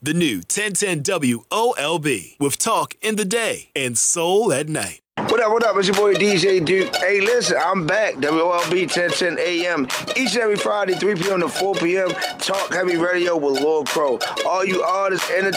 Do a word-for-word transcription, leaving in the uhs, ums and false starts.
The new ten ten W O L B with talk in the day and soul at night. What up, what up? It's your boy D J Duke. Hey, listen, I'm back. W O L B ten ten A M. Each and every Friday, three p.m. to four p.m. Talk Heavy Radio with Lord Crow. All you artists, entertainers,